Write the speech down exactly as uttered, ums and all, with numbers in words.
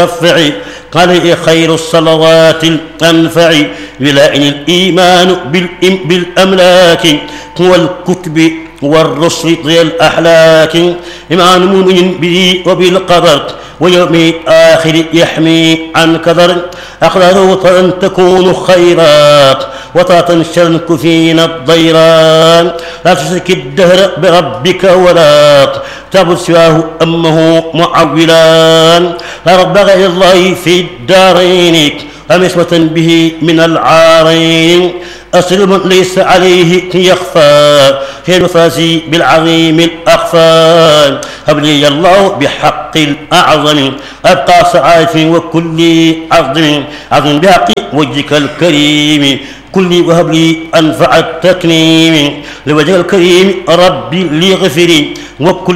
الرفع قال خير الصلوات الأنفع ولائن الإيمان بالأملاك والكتب والرسل ذي الأحلاك إيمان مؤمن به وبالقدر ويوم الآخر يحمي عن كدر أقدر أن تكون خيرا وطاعة شرك فينا الضيران لا تشرك الدهر بربك ولا تعبد سواه أمه معولان لا رب غير الله في الدارين أمسوة به من العارين أصل من ليس عليه يخفى في المفازي بالعظيم الأخفى هب لي الله بحق الأعظم أبقى سعادة وكل عظم عظم بحق وجهك الكريم كل وهب لي أنفع التكريم لوجه الكريم ربي لي غفري وكل